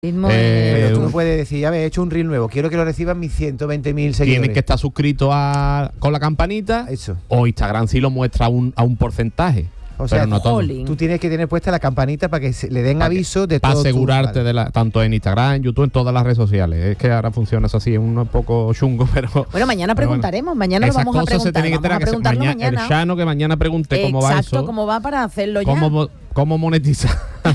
Pero tú no puedes decir, ya me he hecho un reel nuevo, quiero que lo reciban mis 120.000 seguidores. Tienes que estar suscrito con la campanita. Eso. O Instagram sí lo muestra a un porcentaje. O sea, no tú tienes que tener puesta la campanita para que le den aviso de todo. Para asegurarte tanto en Instagram, en YouTube, en todas las redes sociales. Es que ahora funciona eso así, es un poco chungo, pero... Bueno, mañana preguntaremos, mañana lo vamos a preguntar. El Chano que mañana pregunte cómo va eso. Exacto, cómo va para hacerlo ya. ¿Cómo monetiza?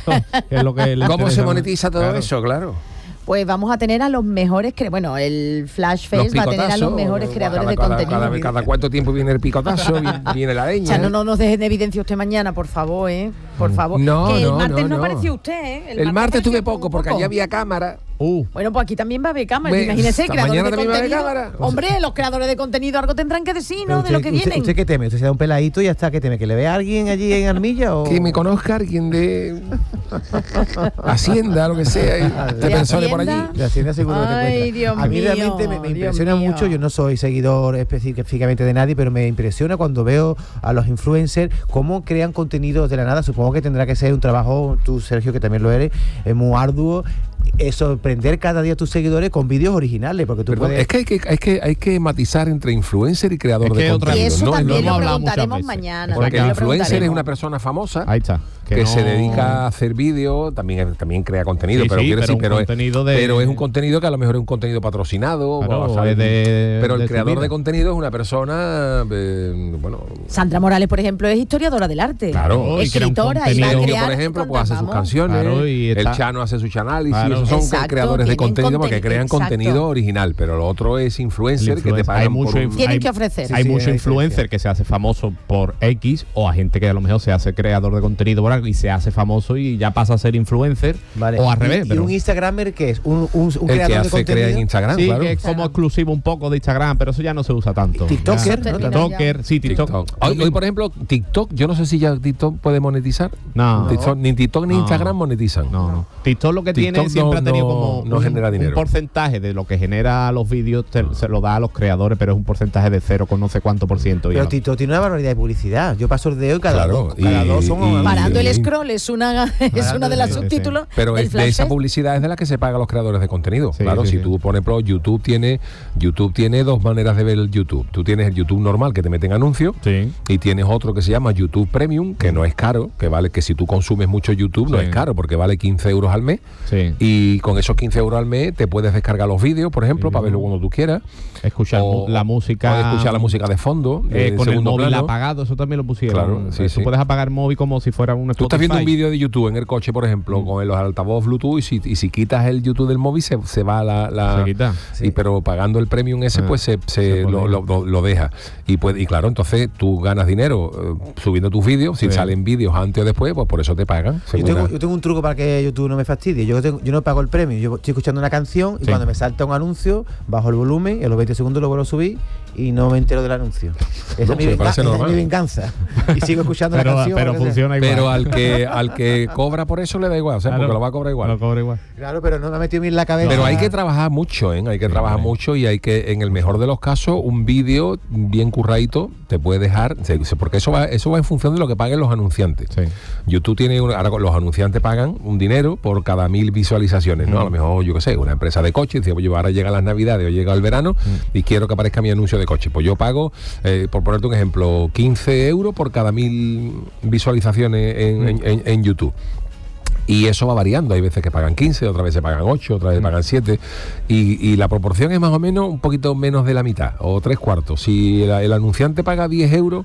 ¿Cómo se monetiza todo eso? Claro. Pues vamos a tener a los mejores, el Flash Face va a tener a los mejores creadores de contenido. Cada cuánto tiempo viene el picotazo, viene la leña. Ya no nos dejen de evidencia usted mañana, por favor, por favor. No, el martes no apareció usted, El martes tuve poco, porque allí había cámara. Bueno, pues aquí también va a haber cámara. Imagínese, creadores de contenido. Hombre, los creadores de contenido algo tendrán que decir, ¿no? De lo que vienen. ¿Usted qué teme? ¿Usted se da un peladito y ya está? ¿Qué teme? ¿Que le vea a alguien allí en Armilla? O... Que me conozca alguien de Hacienda, lo que sea, de personas por allí. De Hacienda seguro que te encuentra. A mí realmente me impresiona mucho. Yo no soy seguidor específicamente de nadie, pero me impresiona cuando veo a los influencers cómo crean contenidos de la nada. Supongo que tendrá que ser un trabajo, tú Sergio que también lo eres, es muy arduo. Sorprender cada día a tus seguidores con vídeos originales, porque tú puedes... Es que hay que matizar entre influencer y creador de contenido. Y eso también lo preguntaremos mañana. Porque el influencer es una persona famosa. Ahí está. Que se dedica a hacer vídeos, también crea contenido, pero es un contenido que a lo mejor es un contenido patrocinado. Claro, pero el creador de contenido es una persona, Sandra Morales, por ejemplo, es historiadora del arte. Claro, escritora. Y por ejemplo, pues hace sus canciones. Claro, el Chano hace su análisis. Claro. Esos son creadores de contenido porque crean contenido original, pero lo otro es influencer que te pagan tienen que ofrecer. Hay mucho influencer que se hace famoso por X, o a gente que a lo mejor se hace creador de contenido por algo y se hace famoso y ya pasa a ser influencer, o al revés. ¿Y un Instagramer que es? ¿Un creador de contenido? Crea en Instagram, sí, claro. Que es como exclusivo un poco de Instagram, pero eso ya no se usa tanto. TikToker, sí, TikTok. Hoy, por ejemplo, TikTok, yo no sé si ya TikTok puede monetizar. No. Ni TikTok ni Instagram monetizan. No. TikTok lo que tiene siempre ha tenido como genera dinero. Un porcentaje de lo que genera los vídeos se lo da a los creadores, pero es un porcentaje de 0 con no sé cuánto por ciento. Pero TikTok tiene una barbaridad de publicidad. Yo paso de cada dos son... Parando el scroll es una de las subtítulos. Pero de esa publicidad es de la que se paga a los creadores de contenido. Si tú pones pro, YouTube tiene dos maneras de ver el YouTube. Tú tienes el YouTube normal que te meten anuncios y tienes otro que se llama YouTube Premium, que no es caro, que si tú consumes mucho YouTube no es caro porque vale 15 euros al mes y con esos 15 euros al mes te puedes descargar los vídeos, por ejemplo, para verlo cuando tú quieras, escuchar la música, o escuchar la música de fondo con el móvil apagado. Eso también lo pusieron. Claro, tú puedes apagar el móvil como si fuera un Spotify. Tú estás viendo un vídeo de YouTube en el coche, por ejemplo, con los altavoz Bluetooth y si quitas el YouTube del móvil se va se quita. Pero pagando el premium ese pues lo deja y claro, entonces tú ganas dinero subiendo tus vídeos. Si salen vídeos antes o después, pues por eso te pagan. Yo tengo un truco para que YouTube no me fastidie. Yo no pago el premium, yo estoy escuchando una canción y cuando me salta un anuncio bajo el volumen y a los 20 segundos lo vuelvo a subir y no me entero del anuncio. Esa es mi venganza. Y sigo escuchando la canción. Pero funciona igual. Pero al que cobra por eso le da igual, porque lo va a cobrar igual. Lo cobra igual. Claro, pero no me ha metido en la cabeza. Pero hay que trabajar mucho, hay que trabajar mucho y hay que, en el mejor de los casos, un vídeo bien curradito te puede dejar, porque eso va en función de lo que paguen los anunciantes. YouTube ahora los anunciantes pagan un dinero por cada 1000 visualizaciones, ¿no? A lo mejor, yo qué sé, una empresa de coches dice, oye, ahora llegan las navidades o llega el verano y quiero que aparezca mi anuncio de coche. Pues yo pago, por ponerte un ejemplo, 15 euros por cada 1000 visualizaciones en YouTube. Y eso va variando, hay veces que pagan 15, otras veces pagan 8, otras veces pagan 7 y la proporción es más o menos un poquito menos de la mitad o 3/4. Si el anunciante paga 10 euros,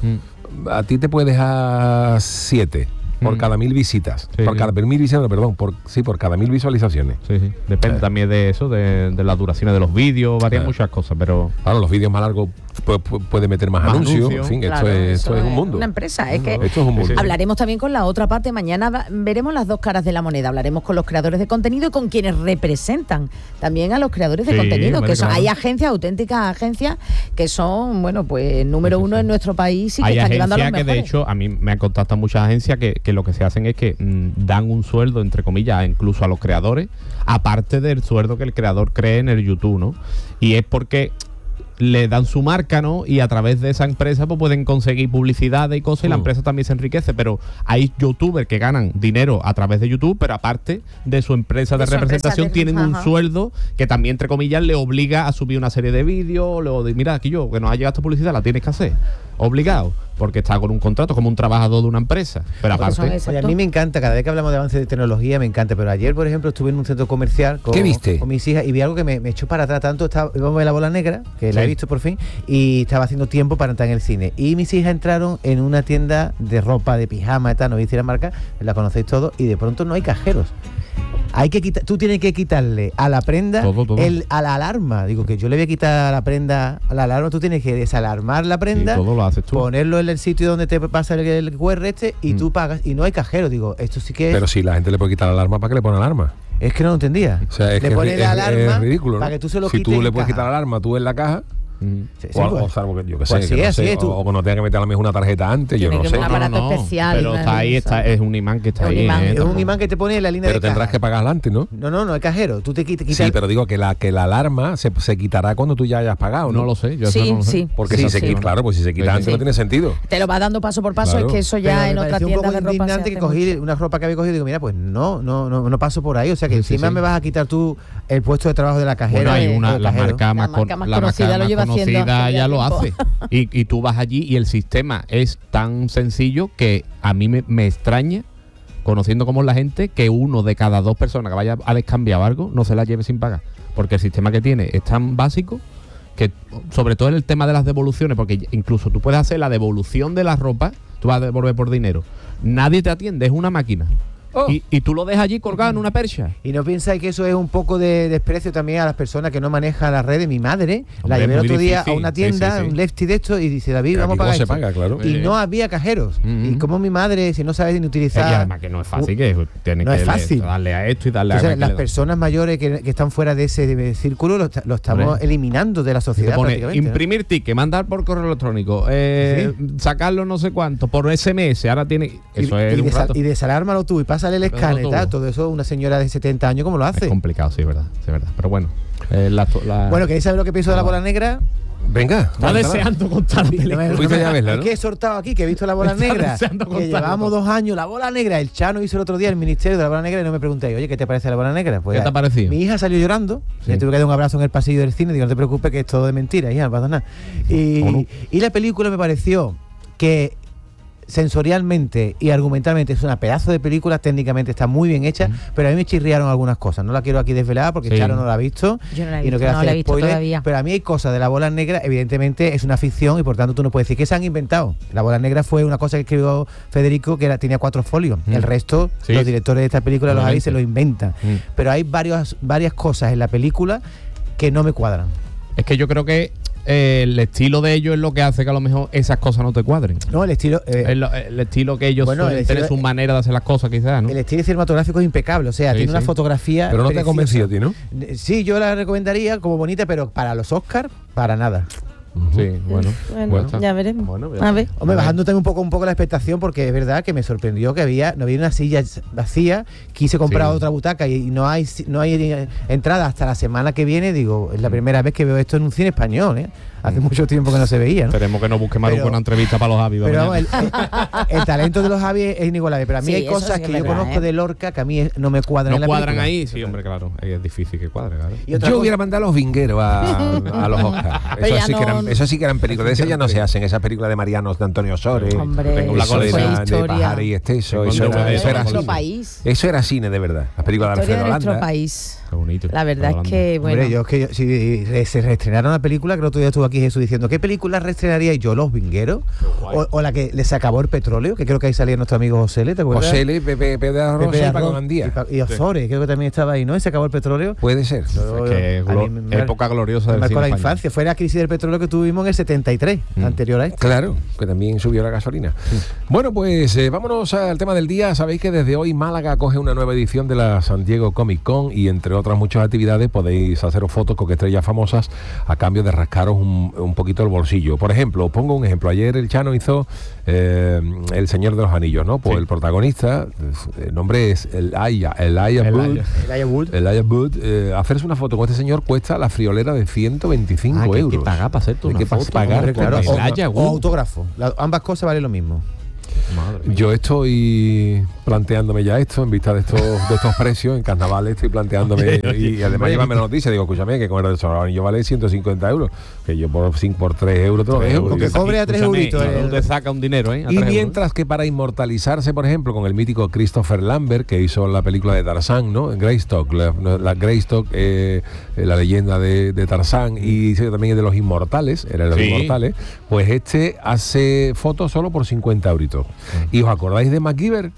a ti te puede dejar 7 por cada 1000 visitas, por cada 1000 visitas, por cada 1000 visualizaciones. Depende también de eso, de las duraciones de los vídeos, varían muchas cosas, pero claro, los vídeos más largos puede meter más anuncios. En fin, claro, esto es un mundo. Una empresa, esto es un mundo. Hablaremos también con la otra parte. Mañana veremos las dos caras de la moneda. Hablaremos con los creadores de contenido y con quienes representan también a los creadores de contenido, que hay agencias, auténticas agencias, que son, pues número uno en nuestro país y que están llevando a los mejores. Que de hecho, a mí me han contactado muchas agencias que lo que se hacen es que dan un sueldo, entre comillas, incluso a los creadores, aparte del sueldo que el creador cree en el YouTube, ¿no? Y es porque le dan su marca, ¿no? Y a través de esa empresa pues pueden conseguir publicidad y cosas y la empresa también se enriquece, pero hay youtubers que ganan dinero a través de YouTube, pero aparte de su empresa de representación tienen un sueldo que también, entre comillas, le obliga a subir una serie de vídeos, luego de, mira, aquí yo, que nos ha llegado esta publicidad, la tienes que hacer, obligado, porque está con un contrato como un trabajador de una empresa, pero aparte... Oye, a mí me encanta, cada vez que hablamos de avance de tecnología me encanta, pero ayer, por ejemplo, estuve en un centro comercial con, ¿Qué viste? Con mis hijas y vi algo que me echó para atrás tanto. Íbamos a ver La Bola Negra, que la he visto por fin, y estaba haciendo tiempo para entrar en el cine. Y mis hijas entraron en una tienda de ropa, de pijama y tal, no voy a decir la marca, la conocéis todos, y de pronto no hay cajeros. Hay que tú tienes que quitarle a la prenda todo. a la alarma. Digo que yo le voy a quitar a la prenda a la alarma, tú tienes que desalarmar la prenda, todo lo haces tú. Ponerlo en el sitio donde te pasa el QR y tú pagas y no hay cajero. Digo, esto sí que es... Pero si la gente le puede quitar la alarma, ¿para qué le pone alarma? Es que no lo entendía. O sea, es le pones la alarma es ridículo, ¿no? para que tú se lo si quites. tú le puedes quitar la alarma, tú en la caja. O salvo que yo que sé, pues sí, que no así sé, es, tú. o no tenga que meter a lo mejor una tarjeta antes, yo no sé. Un aparato especial. Pero está ahí, es un imán que está ahí. Es un imán que te pone en la línea pero de tendrás caja. que pagarla antes, ¿no? No hay cajero. Tú te quitas. Sí, pero digo que la alarma se quitará cuando tú ya hayas pagado, ¿no? No lo sé, yo sí, eso no lo sé. sí. Porque si se quita, claro, pues si se quita antes no tiene sentido. Te lo va dando paso por paso, Claro. es que eso ya en otra tienda de ropa. Es indignante que cogí una ropa que había cogido y digo, mira, pues no paso por ahí. O sea que encima me vas a quitar tú el puesto de trabajo de la cajera. Bueno, hay la marca más conocida lo lleva haciendo ya lo hace. Y tú vas allí y el sistema es tan sencillo que a mí me extraña, conociendo cómo es la gente, que uno de cada 2 personas que vaya a descambiar algo no se la lleve sin pagar. Porque el sistema que tiene es tan básico que, sobre todo en el tema de las devoluciones, porque incluso tú puedes hacer la devolución de la ropa, tú vas a devolver por dinero. Nadie te atiende, es una máquina. Y tú lo dejas allí colgado en una percha. ¿Y no pensáis que eso es un poco de desprecio también a las personas que no manejan las redes? Mi madre la llevé el otro día a una tienda, un lefty de esto, y dice, David, vamos a pagar esto. Paga, claro. Y no había cajeros. Y como mi madre, si no sabe ni utilizar... Y además que no es fácil, que tiene no que es fácil. darle a esto y darle Entonces, a... las personas mayores que están fuera de ese círculo lo estamos eliminando de la sociedad prácticamente. Imprimir ticket, mandar por correo electrónico, sacarlo no sé cuánto, por SMS, ahora tiene... Eso es un rato. Y desalármalo tú y pásale el escáner. Todo eso, una señora de 70 años, ¿cómo lo hace? Es complicado, sí, es verdad. Pero bueno. Bueno, ¿queréis saber lo que pienso de La Bola Negra? Venga. Está deseando contar la película. Fuiste ya a verla, ¿no? Es que he soltado aquí, que he visto La Bola Negra. Que llevamos 2 años. La Bola Negra. El Chano hizo el otro día el ministerio de La Bola Negra y no me preguntéis, oye, ¿qué te parece La Bola Negra? Pues, ¿qué te ha parecido? Mi hija salió llorando. Le tuve que dar un abrazo en el pasillo del cine. Digo, no te preocupes, que es todo de mentira, hija, no pasa nada. Y la película me pareció que sensorialmente y argumentalmente es una pedazo de película, técnicamente está muy bien hecha, pero a mí me chirriaron algunas cosas. No la quiero aquí desvelar porque Charo no la ha visto. Yo no la he y no visto, quiero hacer spoiler, todavía. pero a mí hay cosas de La Bola Negra, evidentemente es una ficción y por tanto tú no puedes decir que se han inventado. La Bola Negra fue una cosa que escribió Federico que tenía 4 folios. El resto, los directores de esta película, los se lo inventan. Pero hay varias cosas en la película que no me cuadran. Es que yo creo que el estilo de ellos es lo que hace que a lo mejor esas cosas no te cuadren. No, el estilo... el estilo que ellos tienen su manera de hacer las cosas, quizás, ¿no? El estilo cinematográfico es impecable, o sea, tiene una fotografía... Pero no te ha convencido a ti, ¿no? Sí, yo la recomendaría como bonita, pero para los Oscars, para nada. Sí, bueno, ya veremos. Bueno, a ver. Hombre, bajando también un poco la expectación, porque es verdad que me sorprendió que no había una silla vacía. Quise comprar otra butaca y no hay entrada hasta la semana que viene. Digo, es la primera vez que veo esto en un cine español, ¿eh? Hace mucho tiempo que no se veía, ¿no? Esperemos que no busque Maruco una entrevista para los Javi. Pero vamos, el talento de los Javi es inigualable. Pero a mí hay cosas que yo conozco de Lorca que a mí no me cuadran. ¿No cuadran ahí? Sí, hombre, claro. Es difícil que cuadre, claro. Yo hubiera mandado a los vingueros a los Oscars. Eso sí que eran películas. De esas ya no se hacen. Esas películas de Marianos, de Antonio Sores. Hombre, la colina de Pajar y Esteso. Eso era cine. Eso era cine, de verdad. Las películas de Alfredo Landa. Nuestro país. Qué bonito. La verdad es que, bueno. Hombre, si se reestrenara una película, que el otro día estuvo aquí Jesús diciendo, ¿qué película reestrenaría yo? Los Vingueros. O la que les acabó el petróleo, que creo que ahí salía nuestro amigo José L, ¿te acuerdas? José L, Pepe de Arroz y Paco Gandía. Y Ozores, creo que también estaba ahí, ¿no? Y se acabó el petróleo. Puede ser. Época gloriosa del cine. Marcó la español. infancia. Fue la crisis del petróleo que tuvimos en el 73, anterior a esto. Claro, que también subió la gasolina. Bueno, pues vámonos al tema del día. Sabéis que desde hoy Málaga acoge una nueva edición de la San Diego Comic Con y entre otras muchas actividades, podéis haceros fotos con estrellas famosas a cambio de rascaros un poquito el bolsillo. Por ejemplo, pongo un ejemplo. Ayer el Chano hizo El Señor de los Anillos, ¿no? Pues el protagonista, el nombre es Elijah Wood. Hacerse una foto con este señor cuesta la friolera de 125 euros. Hay que pagar para hacerte una foto. Pagar, claro, o autógrafo. Ambas cosas valen lo mismo. Yo estoy planteándome ya esto en vista de estos precios en carnavales, estoy planteándome y además llévame la noticia, digo, escúchame, que con el anillo vale 150 euros, que yo por 3 euros te lo dejo. Porque cobre a 3 euritos. Te saca un dinero, Y mientras que para inmortalizarse, por ejemplo, con el mítico Christopher Lambert, que hizo la película de Tarzán, ¿no? Greystock, la Greystock, la leyenda de Tarzán, y también de los inmortales, era de los inmortales, pues este hace fotos solo por 50 euritos. ¿Y os acordáis de MacGyver?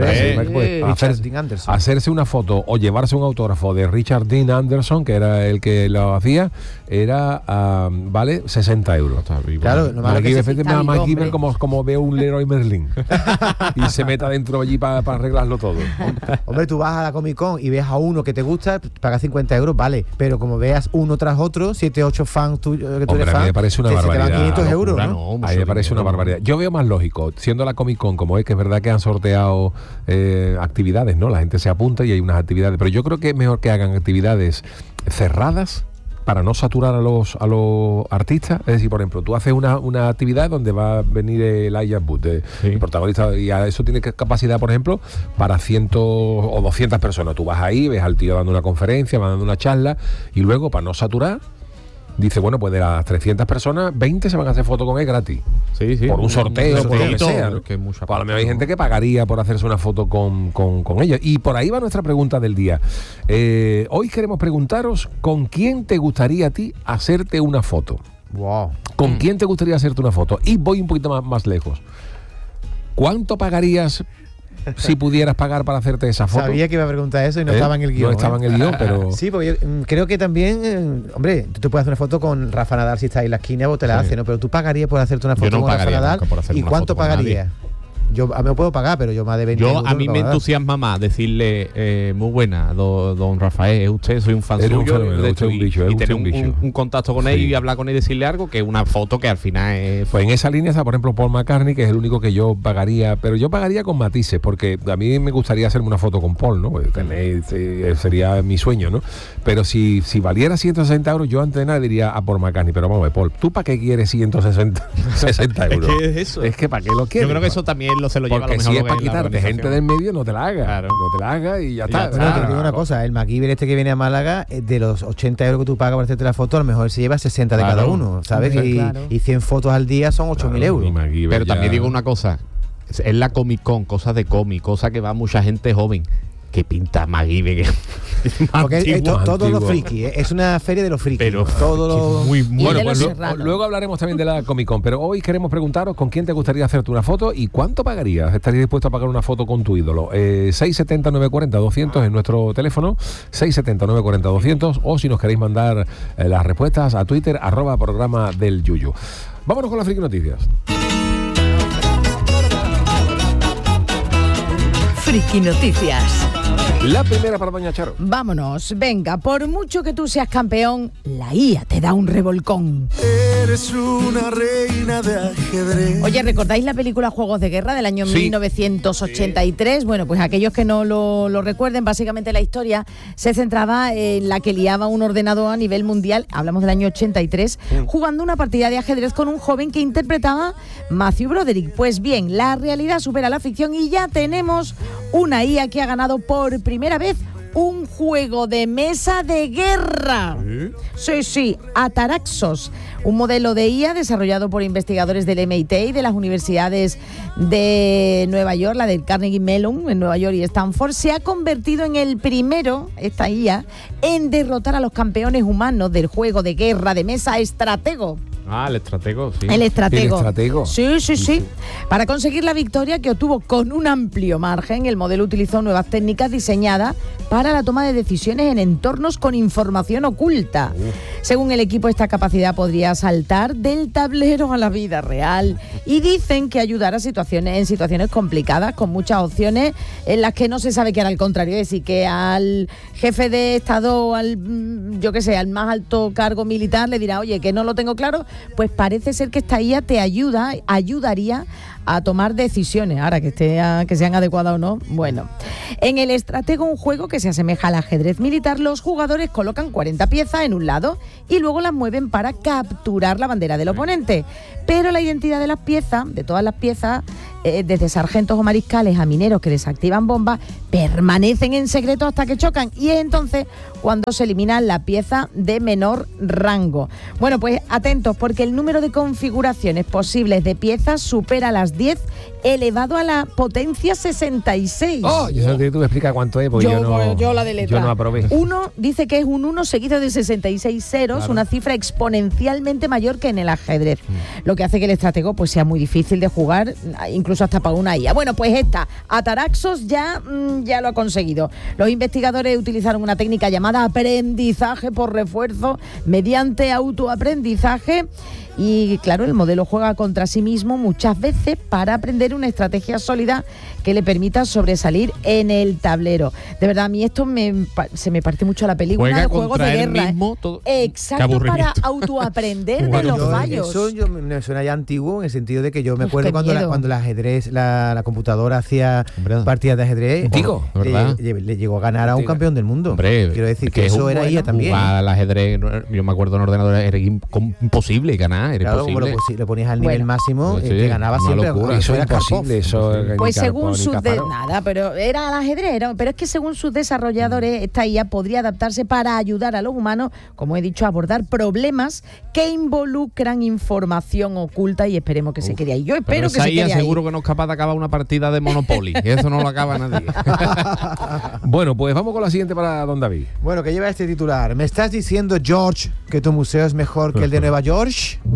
Hacerse una foto o llevarse un autógrafo de Richard Dean Anderson, que era el que lo hacía, vale 60 euros. Claro, MacGyver como veo un Leroy Merlin y se meta dentro allí para arreglarlo todo. Hombre, tú vas a la Comic Con y ves a uno que te gusta, pagas 50 euros, vale, pero como veas uno tras otro, 7, 8 fans tuyos que tú eres fan, a mí me parece una barbaridad. Se te van 500 euros, ¿no? A mí me parece una barbaridad. Yo veo más lógico, siendo la Comic Con como es, que es verdad que han sorteado actividades, ¿no? La gente se apunta y hay unas actividades, pero yo creo que es mejor que hagan actividades cerradas para no saturar a los artistas. Es decir, por ejemplo, tú haces una actividad donde va a venir Elijah Wood, el protagonista, y a eso tiene capacidad, por ejemplo, para 100 o 200 personas. Tú vas ahí, ves al tío dando una conferencia, va dando una charla, y luego, para no saturar, dice, bueno, pues de las 300 personas, 20 se van a hacer fotos con él gratis. Sí. Por un sorteo, por lo que sea, ¿no? Que pues a lo mejor hay gente que pagaría por hacerse una foto con ellos. Y por ahí va nuestra pregunta del día. Hoy queremos preguntaros, ¿con quién te gustaría a ti hacerte una foto? Wow. ¿Con quién te gustaría hacerte una foto? Y voy un poquito más lejos. ¿Cuánto pagarías si pudieras pagar para hacerte esa foto? Sabía que iba a preguntar eso y no estaba en el guión. No estaba en el guión, pero... Sí, porque yo creo que también, hombre, tú te puedes hacer una foto con Rafa Nadal si estás ahí en la esquina, vos te la haces, ¿no? Pero tú pagarías por hacerte una foto con Rafa Nadal. ¿Y cuánto pagarías? Yo a mí me puedo pagar, pero yo más de 20 euros. A mí me entusiasma más decirle, muy buena, don Rafael, es usted, soy un fan suyo, y tener un contacto con él y hablar con él y decirle algo, que una foto que al final es... Pues en esa línea está, por ejemplo, Paul McCartney, que es el único que yo pagaría, pero yo pagaría con matices, porque a mí me gustaría hacerme una foto con Paul, ¿no? Sería mi sueño, ¿no? Pero si valiera 160 euros, yo antes de nada diría a Paul McCartney, pero vamos a ver, Paul, ¿tú para qué quieres 160 euros? ¿Qué es eso? Es que ¿para qué lo quieres? Yo creo que eso también se lo lleva porque a lo mejor si es para quitarte gente del medio, no te la hagas. Claro. No te la hagas y ya está. Bueno, te digo una cosa, el MacGyver este que viene a Málaga, de los 80 euros que tú pagas para hacerte la foto, a lo mejor se lleva 60 de cada uno, ¿sabes? Y 100 fotos al día son 8.000 euros. Pero también digo una cosa, es la Comic Con, cosas de cómic, cosas que va mucha gente joven. Que pinta MacGyver. Porque todos los frikis, es una feria de los frikis. Pero muy bueno, pues luego hablaremos también de la Comic Con, pero hoy queremos preguntaros con quién te gustaría hacerte una foto y cuánto pagarías. ¿Estarías dispuesto a pagar una foto con tu ídolo? 670 940 200 es nuestro teléfono, 670 940 200, o si nos queréis mandar las respuestas a Twitter, @programa del Yuyu. Vámonos con las friki noticias. Friki Noticias. La primera para doña Charo. Vámonos, venga, por mucho que tú seas campeón, la IA te da un revolcón. Eres una reina de ajedrez. Oye, ¿recordáis la película Juegos de Guerra del año 1983? Sí. Bueno, pues aquellos que no lo recuerden, básicamente la historia se centraba en la que liaba un ordenador a nivel mundial, hablamos del año 83, jugando una partida de ajedrez con un joven que interpretaba Matthew Broderick. Pues bien, la realidad supera la ficción y ya tenemos una IA que ha ganado por primera vez un juego de mesa de guerra. Sí, Ataraxos, un modelo de IA desarrollado por investigadores del MIT y de las universidades de Nueva York, la del Carnegie Mellon en Nueva York y Stanford, se ha convertido en el primero, esta IA, en derrotar a los campeones humanos del juego de guerra de mesa estratego. El estratego, sí. El estratego. ¿El estratego? Sí. Para conseguir la victoria que obtuvo con un amplio margen, el modelo utilizó nuevas técnicas diseñadas para la toma de decisiones en entornos con información oculta. Según el equipo, esta capacidad podría saltar del tablero a la vida real y dicen que ayudará en situaciones complicadas, con muchas opciones en las que no se sabe qué hará al contrario, es decir, que al jefe de Estado, al más alto cargo militar le dirá, oye, que no lo tengo claro, pues parece ser que esta IA te ayudaría a tomar decisiones, ahora que sean adecuadas o no. Bueno, en el Estratego, un juego que se asemeja al ajedrez militar, los jugadores colocan 40 piezas en un lado y luego las mueven para capturar la bandera del oponente. Pero la identidad de las piezas, de todas las piezas, desde sargentos o mariscales a mineros que desactivan bombas, permanecen en secreto hasta que chocan, y es entonces cuando se elimina la pieza de menor rango. Bueno, pues atentos, porque el número de configuraciones posibles de piezas supera las 10 elevado a la potencia 66. Oh, yo sé que tú me explicas cuánto es, porque yo la de letra. Yo no aprobé. Uno dice que es un 1 seguido de 66 ceros, claro. Una cifra exponencialmente mayor que en el ajedrez, lo que hace que el estratego pues sea muy difícil de jugar, incluso hasta para una IA. Bueno, pues esta Ataraxos ya lo ha conseguido. Los investigadores utilizaron una técnica llamada aprendizaje por refuerzo mediante autoaprendizaje. Y claro, el modelo juega contra sí mismo muchas veces para aprender una estrategia sólida que le permita sobresalir en el tablero. De verdad, a mí esto se me parte mucho la película de juegos de guerra. Mismo, exacto, para autoaprender de los fallos. Eso me suena ya antiguo, en el sentido de que yo me acuerdo cuando el ajedrez, la computadora hacía partidas de ajedrez. Digo, le llegó a ganar a un campeón del mundo. Hombre, quiero decir que eso era ella también. Jugar al ajedrez, yo me acuerdo en ordenador, era imposible ganar. Claro, como lo ponías al nivel máximo, te ganaba siempre. Eso era imposible. Pues según sus pero era al ajedrez, pero es que según sus desarrolladores, esta IA podría adaptarse para ayudar a los humanos, como he dicho, a abordar problemas que involucran información oculta, y esperemos que se quede ahí. Yo espero que se quede ahí. Seguro que no es capaz de acabar una partida de Monopoly. Eso no lo acaba nadie. Bueno, pues vamos con la siguiente para don David. Bueno, que lleva este titular. ¿Me estás diciendo, George, que tu museo es mejor que el de Nueva York?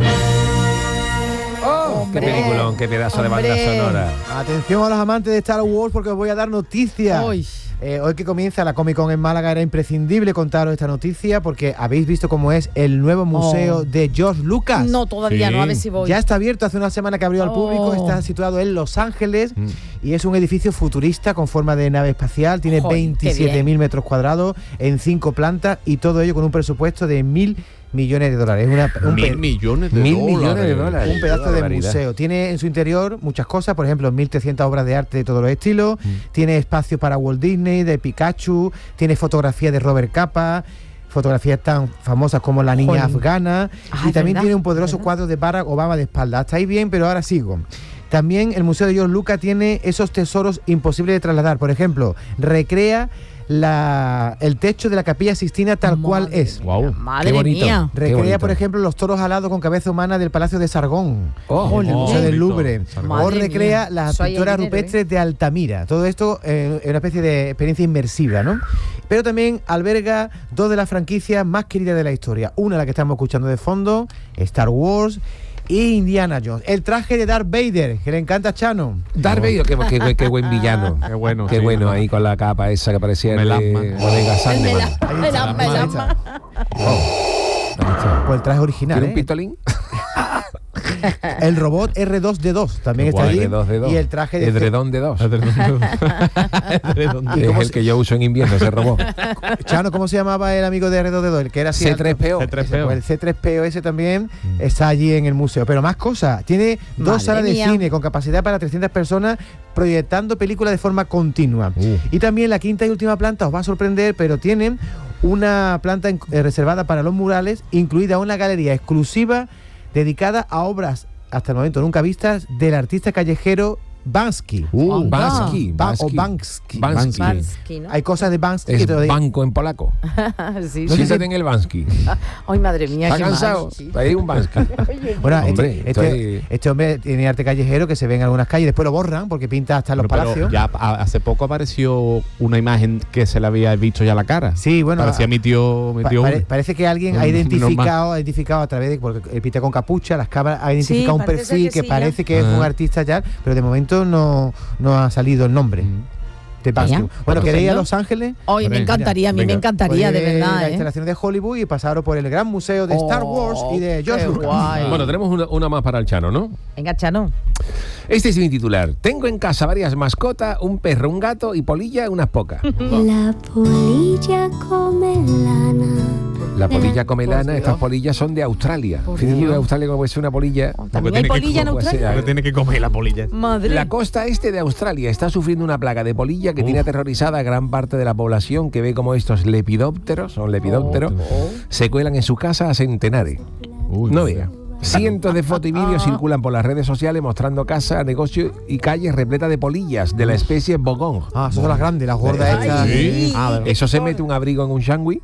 ¡Qué peliculón, qué pedazo de banda sonora! Atención a los amantes de Star Wars, porque os voy a dar noticias. Hoy que comienza la Comic Con en Málaga, era imprescindible contaros esta noticia, porque habéis visto cómo es el nuevo museo de George Lucas. No, todavía no, a ver si voy. Ya está abierto, hace una semana que abrió al público, está situado en Los Ángeles y es un edificio futurista con forma de nave espacial, tiene 27.000 metros cuadrados en 5 plantas, y todo ello con un presupuesto de $1.000 millones. $1.000 millones de dólares. Un pedazo de museo. Tiene en su interior muchas cosas, por ejemplo, 1.300 obras de arte de todos los estilos. Tiene espacio para Walt Disney, de Pikachu. Tiene fotografías de Robert Capa, fotografías tan famosas como La niña afgana. Y también tiene un poderoso cuadro de Barack Obama de espalda. Hasta ahí bien, pero ahora sigo. También el Museo de George Lucas tiene esos tesoros imposibles de trasladar. Por ejemplo, recrea el techo de la Capilla Sixtina tal cual es. Wow. Madre mía. Recrea, por ejemplo, los toros alados con cabeza humana del Palacio de Sargón, el Museo del Louvre. O recrea las pinturas rupestres de Altamira. Todo esto es una especie de experiencia inmersiva, ¿no? Pero también alberga 2 de las franquicias más queridas de la historia. Una, la que estamos escuchando de fondo, Star Wars, y Indiana Jones. El traje de Darth Vader, que le encanta a Chano. Darth Vader, qué buen villano. Qué bueno, ahí con la capa esa que parecía Bodega Sandeman. Pues el traje original. ¿Tiene un pistolín? El robot R2D2 también está allí. Y el traje de Edredón de 2. Es el que yo uso en invierno, ese robot. Chano, ¿cómo se llamaba el amigo de R2D2? El que era así C3PO. Pues el C3PO ese también está allí en el museo. Pero más cosas. Tiene 2 salas de cine con capacidad para 300 personas proyectando películas de forma continua. Y también la quinta y última planta os va a sorprender, pero tienen una planta reservada para los murales, incluida una galería exclusiva dedicada a obras hasta el momento nunca vistas del artista callejero Banksy. Banksy. Banksy, ¿no? Hay cosas de Banksy es que todavía... banco en polaco. Sí, no siéntate en el Banksy. Ay, madre mía. ¿Está cansado? Hay un Banksy. Bueno, este hombre tiene arte callejero que se ve en algunas calles, después lo borran porque pinta hasta en los palacios. Ya hace poco apareció una imagen que se le había visto ya la cara. Sí, bueno. Parecía mi tío. Parece que alguien ha identificado a través de, porque él pinta con capucha, las cámaras, ha identificado un perfil que parece que es un artista ya, pero de momento no ha salido el nombre. de Bastion. Bueno, ¿queréis ir a Los Ángeles? Hoy me encantaría, a mí me encantaría, de verdad. Las instalaciones de Hollywood y pasaros por el gran museo de Star Wars y de George Lucas. Bueno, tenemos una más para el Chano, ¿no? Venga, Chano. Este es mi titular. Tengo en casa varias mascotas, un perro, un gato y polilla unas pocas. La polilla come lana. La polilla come lana, estas polillas son de Australia. Fíjate de Australia cómo puede ser una polilla. ¿También hay polilla en Australia? Porque tiene que comer la polilla. Madre. La costa este de Australia está sufriendo una plaga de polilla que tiene aterrorizada a gran parte de la población, que ve como estos lepidópteros, se cuelan en su casa a centenares. No vea. Cientos de fotos y vídeos circulan por las redes sociales mostrando casas, negocios y calles repletas de polillas de la especie bogón. Esas son las grandes, las gordas estas. Sí. Eso se mete un abrigo en un sándwich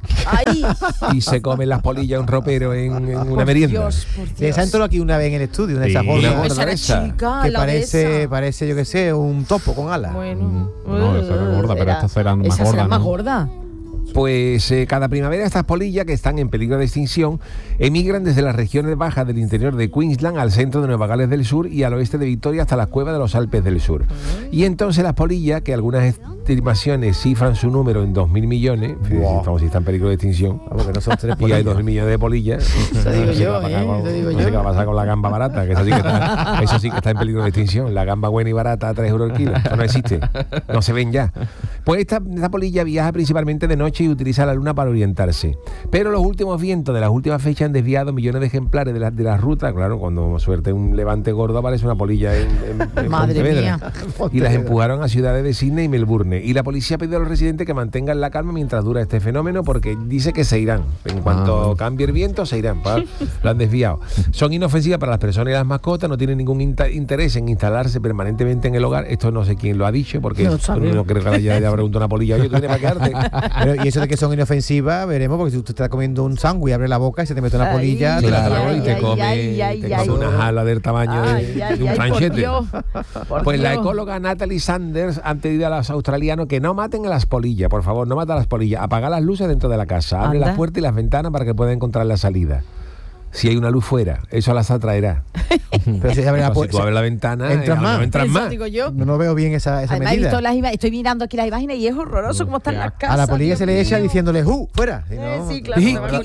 y se comen las polillas un ropero en una merienda. Les han aquí una vez en el estudio, una de esas gordas. Que parece, yo qué sé, un topo con alas. Bueno, no, esa era gorda, pero estas serán más gordas. Será más gorda. Pues cada primavera estas polillas, que están en peligro de extinción, emigran desde las regiones bajas del interior de Queensland al centro de Nueva Gales del Sur y al oeste de Victoria hasta las cuevas de los Alpes del Sur. Y entonces las polillas, que algunas estimaciones cifran su número en 2.000 millones, vamos, si está en peligro de extinción, no son 3 y hay 2.000 millones de polillas, eso digo yo, no sé qué va a pasar con la gamba barata, que eso sí que está en peligro de extinción. La gamba buena y barata a 3 euros el kilo, eso no existe, no se ven ya. Pues esta polilla viaja principalmente de noche y utiliza la luna para orientarse. Pero los últimos vientos de las últimas fechas han desviado millones de ejemplares de las rutas. Claro, cuando suerte un levante gordo aparece una polilla en Madre mía. Y las empujaron a ciudades de Sydney y Melbourne. Y la policía ha pedido a los residentes que mantengan la calma mientras dura este fenómeno, porque dice que se irán. En cuanto cambie el viento, se irán. Lo han desviado. Son inofensivas para las personas y las mascotas, no tienen ningún interés en instalarse permanentemente en el hogar. Esto no sé quién lo ha dicho, porque no creo que haya preguntado una polilla, oye, tú tienes para quedarte. Y eso de que son inofensivas, veremos, porque si usted está comiendo un sándwich, abre la boca y se te mete una polilla, y te come una jala del tamaño de un tranchete. Pues la ecóloga Natalie Sanders han pedido a los australianos que no maten a las polillas, por favor, no maten a las polillas, apagar las luces dentro de la casa, abre las puertas y las ventanas para que puedan encontrar la salida. Si hay una luz fuera, eso las atraerá. Pero si abre si tú abres la ventana, entras más. No entras más. No veo bien esa medida. Estoy mirando aquí las imágenes y es horroroso cómo están las casas. A la polilla se le echa diciéndole fuera. Sí, claro.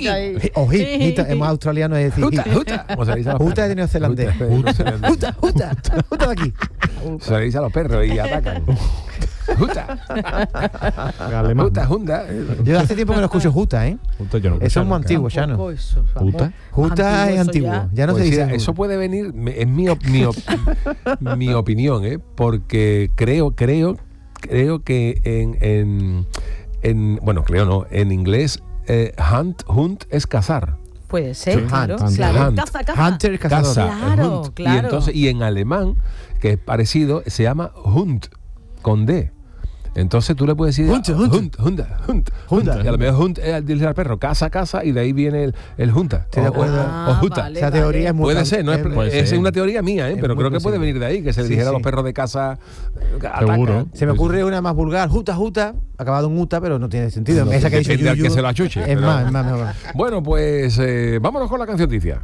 Es más australiano, es decir juta de neozelandés. Juta de aquí. Se le dice a los perros y atacan. Juta. Juta. Yo hace tiempo que no escucho juta, ¿eh? Eso es muy antiguo, ya no. Juta es antiguo. Ya no se dice. Eso puede venir, es mi opinión, ¿eh? Porque creo que en inglés hunt es cazar. Puede ser, claro. Caza. Hunter es cazador. Claro. Y en alemán, que es parecido, se llama Hund, con D. Entonces tú le puedes decir Hund. Y a lo mejor Hund es decirle al perro casa, y de ahí viene el junta. ¿Estoy de acuerdo? O junta. Vale, esa teoría es muy... Puede ser, no es una teoría mía, pero creo que puede venir de ahí, que se le dijera a los perros de casa. Seguro. Se me ocurre una más vulgar, juta, acabado en uta, pero no tiene sentido. No, esa que dice depende al que se la chuche. Es más mejor. Bueno, pues vámonos con la cancioticia.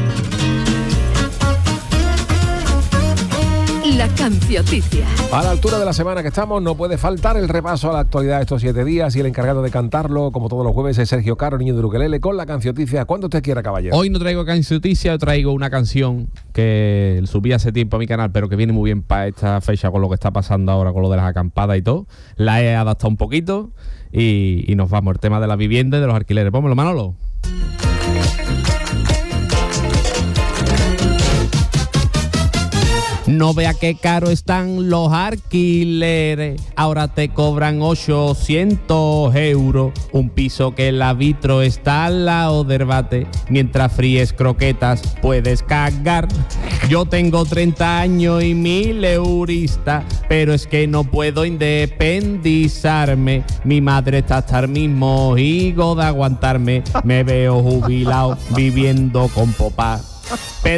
La cancioticia. A la altura de la semana que estamos, no puede faltar el repaso a la actualidad de estos 7 días, y el encargado de cantarlo, como todos los jueves, es Sergio Caro, niño de ukelele, con la cancioticia cuando usted quiera, caballero. Hoy no traigo cancioticia, traigo una canción que subí hace tiempo a mi canal, pero que viene muy bien para esta fecha con lo que está pasando ahora, con lo de las acampadas y todo. La he adaptado un poquito y nos vamos. El tema de la vivienda y de los alquileres. Pónmelo, Manolo. No vea qué caro están los alquileres, ahora te cobran 800 euros, un piso que la vitro está al lado del bate, mientras fríes croquetas puedes cagar. Yo tengo 30 años y 1000 euristas, pero es que no puedo independizarme, mi madre está hasta el mismo higo de aguantarme, me veo jubilado viviendo con popá.